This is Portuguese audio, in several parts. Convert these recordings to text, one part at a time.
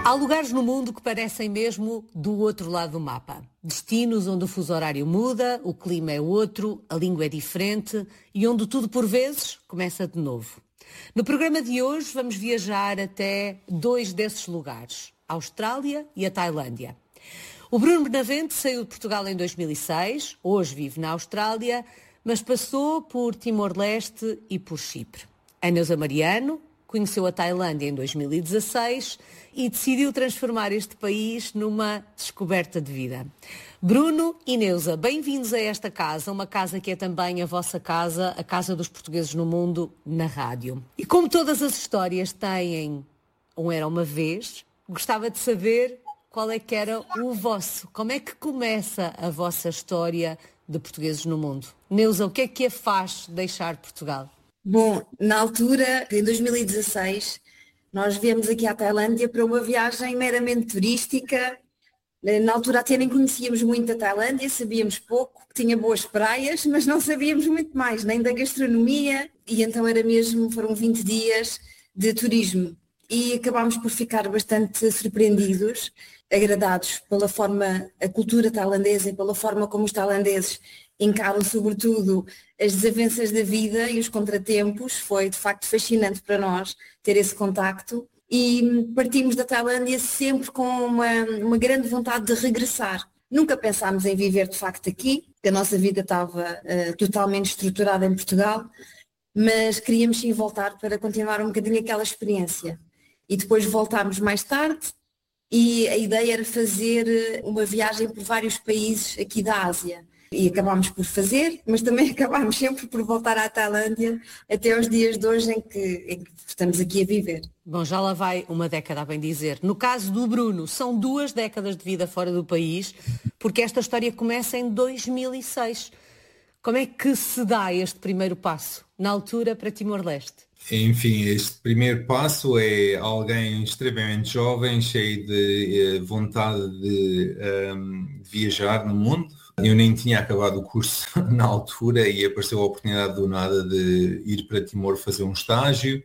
Há lugares no mundo que parecem mesmo do outro lado do mapa. Destinos onde o fuso horário muda, o clima é outro, a língua é diferente e onde tudo por vezes começa de novo. No programa de hoje vamos viajar até dois desses lugares, a Austrália e a Tailândia. O Bruno Benavente saiu de Portugal em 2006, hoje vive na Austrália, mas passou por Timor-Leste e por Chipre. A Neuza Mariano conheceu a Tailândia em 2016 e decidiu transformar este país numa descoberta de vida. Bruno e Neuza, bem-vindos a esta casa, uma casa que é também a vossa casa, a casa dos portugueses no mundo, na rádio. E como todas as histórias têm um era uma vez, gostava de saber qual é que era o vosso. Como é que começa a vossa história de portugueses no mundo? Neuza, o que é a faz deixar Portugal? Bom, na altura, em 2016, nós viemos aqui à Tailândia para uma viagem meramente turística. Na altura até nem conhecíamos muito a Tailândia, sabíamos pouco, que tinha boas praias, mas não sabíamos muito mais, nem da gastronomia, e então foram 20 dias de turismo. E acabámos por ficar bastante surpreendidos, agradados pela forma, a cultura tailandesa e pela forma como os tailandeses encaram sobretudo as desavenças da vida e os contratempos. Foi de facto fascinante para nós ter esse contacto e partimos da Tailândia sempre com uma grande vontade de regressar. Nunca pensámos em viver de facto aqui, porque a nossa vida estava totalmente estruturada em Portugal, mas queríamos sim voltar para continuar um bocadinho aquela experiência. E depois voltámos mais tarde e a ideia era fazer uma viagem por vários países aqui da Ásia. E acabámos por fazer, mas também acabámos sempre por voltar à Tailândia até aos dias de hoje em que estamos aqui a viver. Bom, já lá vai uma década, a bem dizer. No caso do Bruno, são 2 décadas de vida fora do país, porque esta história começa em 2006. Como é que se dá este primeiro passo, na altura, para Timor-Leste? Enfim, este primeiro passo é alguém extremamente jovem, cheio de vontade de viajar no mundo. Eu nem tinha acabado o curso na altura e apareceu a oportunidade do nada de ir para Timor fazer um estágio,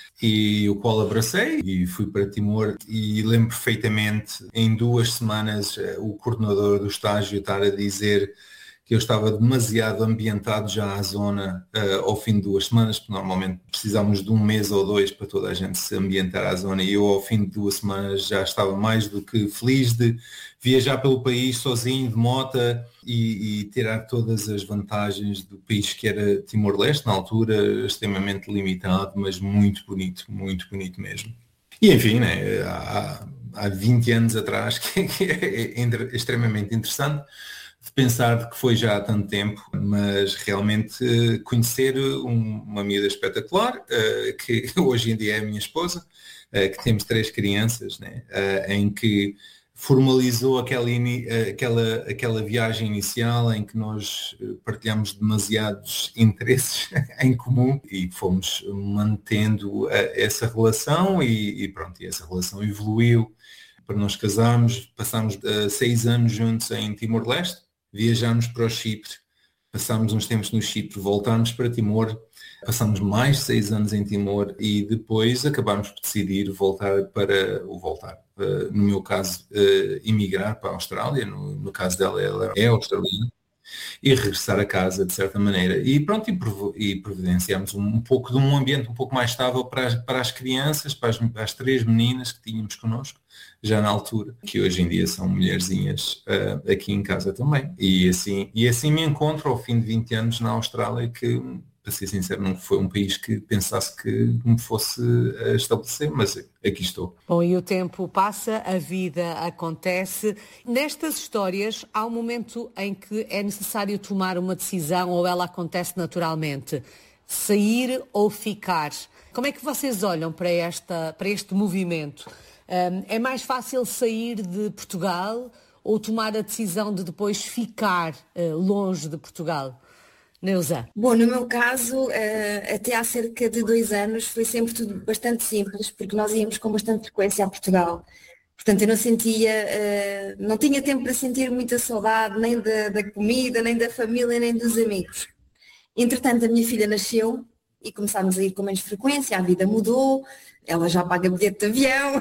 e o qual abracei e fui para Timor. E lembro perfeitamente, em 2 semanas, o coordenador do estágio estar a dizer que eu estava demasiado ambientado já à zona ao fim de 2 semanas, porque normalmente precisamos de 1 mês ou 2 para toda a gente se ambientar à zona, e eu ao fim de 2 semanas já estava mais do que feliz de viajar pelo país sozinho, de mota, e tirar todas as vantagens do país que era Timor-Leste, na altura extremamente limitado, mas muito bonito mesmo. E enfim, né, há 20 anos atrás, que é extremamente interessante de pensar que foi já há tanto tempo, mas realmente conhecer uma miúda espetacular, que hoje em dia é a minha esposa, que temos 3 crianças, né, em que formalizou aquela viagem inicial em que nós partilhamos demasiados interesses em comum e fomos mantendo essa relação e pronto, e essa relação evoluiu para nós casarmos. Passámos 6 anos juntos em Timor-Leste, viajámos para o Chipre, passámos uns tempos no Chipre, voltámos para Timor, passámos mais de 6 anos em Timor e depois acabámos por decidir no meu caso, emigrar para a Austrália. No caso dela, ela é australiana, e regressar a casa de certa maneira. E pronto, e providenciámos um pouco de um ambiente um pouco mais estável para as crianças, para as 3 meninas que tínhamos connosco, já na altura, que hoje em dia são mulherzinhas aqui em casa também. E assim me encontro ao fim de 20 anos na Austrália, que, para ser sincero, não foi um país que pensasse que me fosse estabelecer, mas aqui estou. Bom, e o tempo passa, a vida acontece. Nestas histórias há um momento em que é necessário tomar uma decisão, ou ela acontece naturalmente, sair ou ficar. Como é que vocês olham para este movimento? É mais fácil sair de Portugal ou tomar a decisão de depois ficar longe de Portugal? Neuza? Bom, no meu caso, até há cerca de 2 anos foi sempre tudo bastante simples, porque nós íamos com bastante frequência a Portugal. Portanto, eu não tinha tempo para sentir muita saudade, nem da comida, nem da família, nem dos amigos. Entretanto, a minha filha nasceu e começámos a ir com menos frequência, a vida mudou, ela já paga bilhete de avião,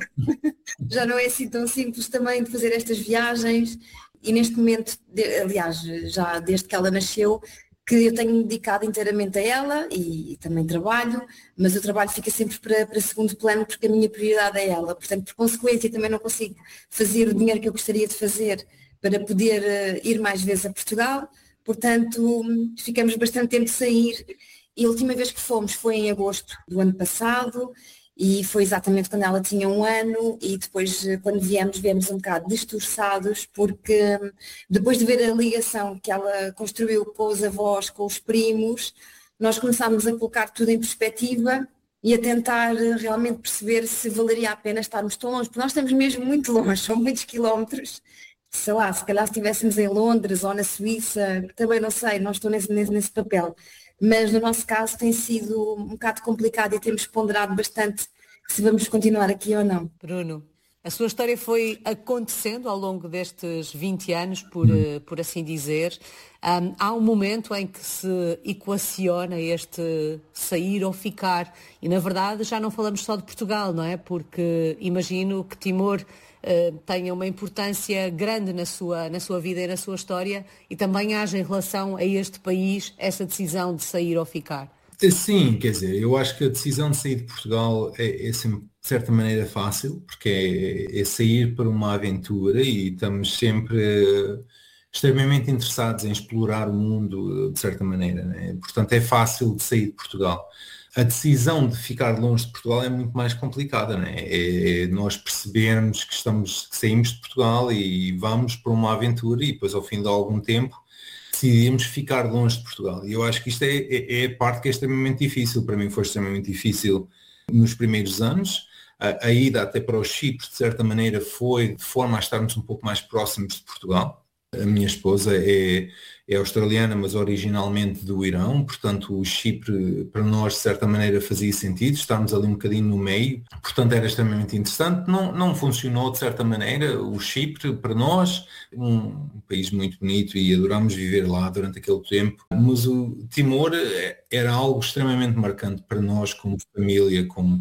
já não é assim tão simples também de fazer estas viagens e neste momento, aliás, já desde que ela nasceu, que eu tenho dedicado inteiramente a ela e também trabalho, mas o trabalho fica sempre para segundo plano porque a minha prioridade é ela. Portanto, por consequência, também não consigo fazer o dinheiro que eu gostaria de fazer para poder ir mais vezes a Portugal. Portanto, ficamos bastante tempo de sair e a última vez que fomos foi em agosto do ano passado e foi exatamente quando ela tinha 1 ano e depois quando viemos um bocado destroçados porque depois de ver a ligação que ela construiu com os avós, com os primos, nós começámos a colocar tudo em perspectiva e a tentar realmente perceber se valeria a pena estarmos tão longe, porque nós estamos mesmo muito longe, são muitos quilómetros. Sei lá, se calhar se estivéssemos em Londres ou na Suíça, também não sei, não estou nesse papel. Mas no nosso caso tem sido um bocado complicado e temos ponderado bastante se vamos continuar aqui ou não. Bruno, a sua história foi acontecendo ao longo destes 20 anos, por assim dizer. Há um momento em que se equaciona este sair ou ficar. E, na verdade, já não falamos só de Portugal, não é? Porque imagino que Timor tenha uma importância grande na sua vida e na sua história e também haja em relação a este país essa decisão de sair ou ficar. Sim, quer dizer, eu acho que a decisão de sair de Portugal é sempre, de certa maneira, fácil, porque é sair para uma aventura e estamos sempre extremamente interessados em explorar o mundo, de certa maneira, né? Portanto, é fácil de sair de Portugal. A decisão de ficar longe de Portugal é muito mais complicada, né? É nós percebermos que saímos de Portugal e vamos para uma aventura e depois ao fim de algum tempo decidimos ficar longe de Portugal. E eu acho que isto é a parte que é extremamente difícil. Para mim foi extremamente difícil nos primeiros anos. A ida até para o Chipre, de certa maneira, foi de forma a estarmos um pouco mais próximos de Portugal. A minha esposa é australiana, mas originalmente do Irão, portanto o Chipre para nós de certa maneira fazia sentido, estarmos ali um bocadinho no meio, portanto era extremamente interessante. Não funcionou de certa maneira o Chipre para nós, um país muito bonito e adorámos viver lá durante aquele tempo, mas o Timor era algo extremamente marcante para nós como família, como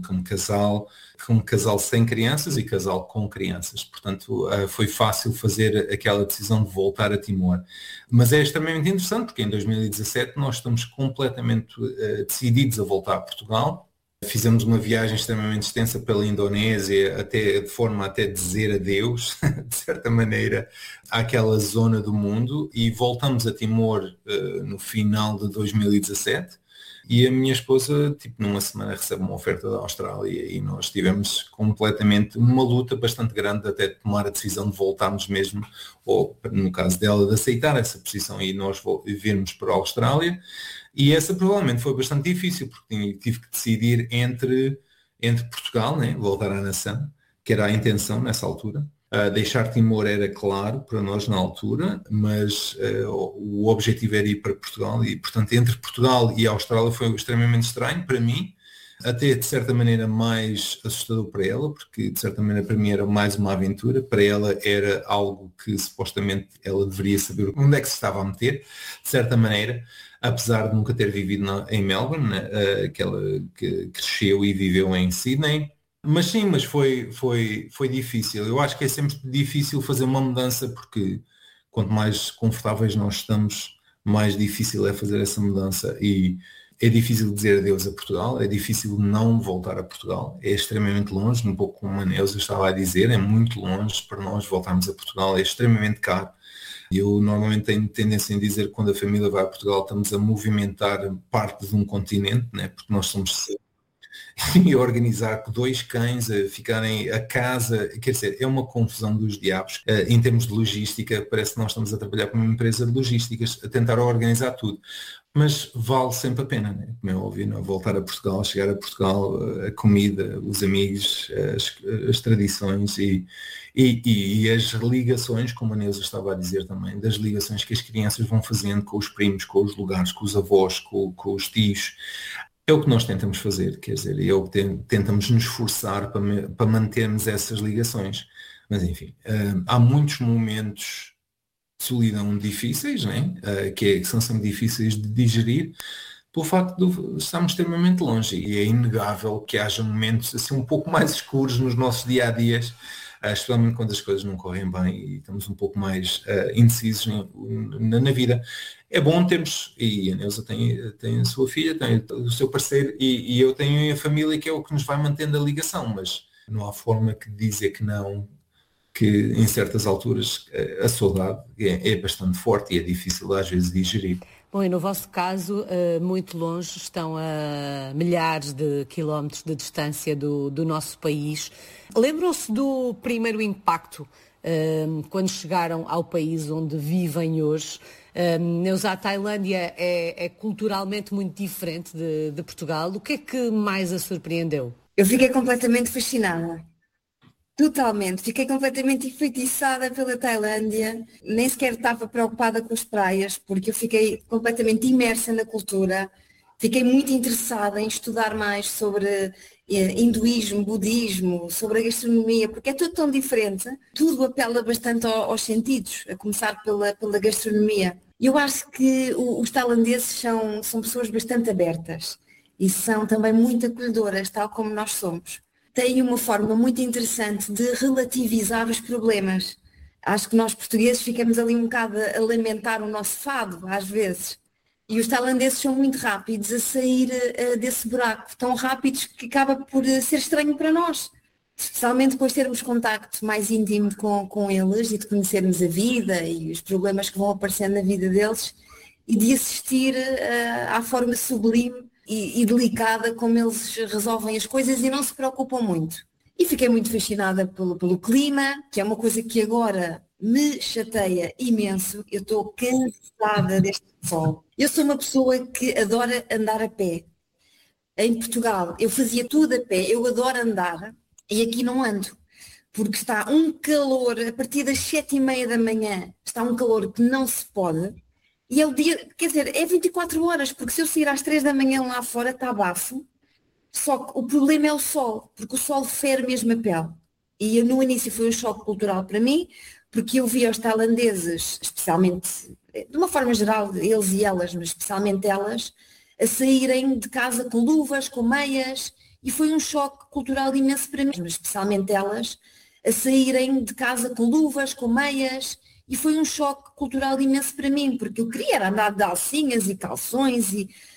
casal sem crianças e casal com crianças, portanto foi fácil fazer aquela decisão de voltar a Timor. Mas é extremamente interessante porque em 2017 nós estamos completamente decididos a voltar a Portugal. Fizemos uma viagem extremamente extensa pela Indonésia, de forma até dizer adeus, de certa maneira, àquela zona do mundo e voltamos a Timor no final de 2017. E a minha esposa, numa semana recebe uma oferta da Austrália e nós tivemos completamente uma luta bastante grande até de tomar a decisão de voltarmos mesmo, ou no caso dela, de aceitar essa posição e nós virmos para a Austrália. E essa provavelmente foi bastante difícil, porque tive que decidir entre Portugal, né, voltar à nação, que era a intenção nessa altura. Deixar Timor era claro para nós na altura, mas o objetivo era ir para Portugal e, portanto, entre Portugal e a Austrália foi extremamente estranho para mim, até de certa maneira mais assustador para ela, porque de certa maneira para mim era mais uma aventura, para ela era algo que supostamente ela deveria saber onde é que se estava a meter, de certa maneira, apesar de nunca ter vivido em Melbourne, né, que ela que cresceu e viveu em Sydney. Mas sim, mas foi difícil. Eu acho que é sempre difícil fazer uma mudança porque quanto mais confortáveis nós estamos, mais difícil é fazer essa mudança e é difícil dizer adeus a Portugal, é difícil não voltar a Portugal, é extremamente longe, um pouco como a Neuza estava a dizer, é muito longe para nós voltarmos a Portugal, é extremamente caro. Eu normalmente tenho tendência em dizer que quando a família vai a Portugal estamos a movimentar parte de um continente, né? Porque nós somos e organizar 2 cães a ficarem a casa, quer dizer, é uma confusão dos diabos. Em termos de logística, parece que nós estamos a trabalhar com uma empresa de logísticas, a tentar organizar tudo. Mas vale sempre a pena, né? Como é óbvio, não? Voltar a Portugal, chegar a Portugal, a comida, os amigos, as tradições e as ligações, como a Neuza estava a dizer também, das ligações que as crianças vão fazendo com os primos, com os lugares, com os avós, com os tios. É o que nós tentamos fazer, quer dizer, é o que tentamos nos esforçar para mantermos essas ligações. Mas enfim, há muitos momentos de solidão difíceis, né? Que são sempre difíceis de digerir, pelo facto de estarmos extremamente longe, e é inegável que haja momentos assim um pouco mais escuros nos nossos dia-a-dias, especialmente quando as coisas não correm bem e estamos um pouco mais indecisos na vida. É bom termos, e a Neusa tem a sua filha, tem o seu parceiro, e eu tenho a família, que é o que nos vai mantendo a ligação, mas não há forma de dizer que não, que em certas alturas a saudade é bastante forte e é difícil às vezes digerir. Bom, e no vosso caso, muito longe, estão a milhares de quilómetros de distância do nosso país. Lembram-se do primeiro impacto quando chegaram ao país onde vivem hoje? Neusa, a Tailândia é culturalmente muito diferente de Portugal. O que é que mais a surpreendeu? Eu fiquei completamente fascinada. Totalmente, fiquei completamente enfeitiçada pela Tailândia, nem sequer estava preocupada com as praias, porque eu fiquei completamente imersa na cultura, fiquei muito interessada em estudar mais sobre hinduísmo, budismo, sobre a gastronomia, porque é tudo tão diferente, tudo apela bastante aos sentidos, a começar pela gastronomia. Eu acho que os tailandeses são pessoas bastante abertas e são também muito acolhedoras, tal como nós somos. Tem uma forma muito interessante de relativizar os problemas. Acho que nós portugueses ficamos ali um bocado a lamentar o nosso fado, às vezes. E os tailandeses são muito rápidos a sair desse buraco, tão rápidos que acaba por ser estranho para nós. Especialmente depois de termos contacto mais íntimo com eles e de conhecermos a vida e os problemas que vão aparecendo na vida deles e de assistir à forma sublime e delicada como eles resolvem as coisas e não se preocupam muito. E fiquei muito fascinada pelo clima, que é uma coisa que agora me chateia imenso. Eu estou cansada deste sol. Eu sou uma pessoa que adora andar a pé. Em Portugal eu fazia tudo a pé, eu adoro andar e aqui não ando. Porque está um calor, a partir das 7h30 da manhã, está um calor que não se pode. E é o dia, quer dizer, é 24 horas, porque se eu sair às 3 da manhã lá fora está bafo, só que o problema é o sol, porque o sol fere mesmo a pele. E no início foi um choque cultural para mim, porque eu via os tailandeses, especialmente, de uma forma geral, eles e elas, mas especialmente elas, a saírem de casa com luvas, com meias, e foi um choque cultural imenso para mim, mas especialmente elas, a saírem de casa com luvas, com meias, e foi um choque cultural imenso para mim, porque eu queria andar de alcinhas e calções